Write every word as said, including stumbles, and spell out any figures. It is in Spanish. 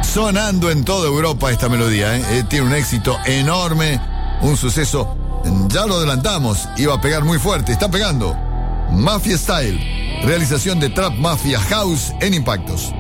sonando en toda Europa esta melodía, ¿eh? Eh, tiene un éxito enorme, un suceso, ya lo adelantamos, iba a pegar muy fuerte, está pegando. Mafia Style, realización de Trap Mafia House en Impactos.